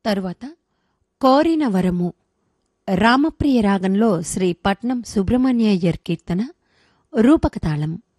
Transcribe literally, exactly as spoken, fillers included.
తరువాత కోరిన వరము రామప్రియ రాగంలో శ్రీ పట్నం సుబ్రహ్మణ్యయ్యర్ కీర్తన రూపకతాళం.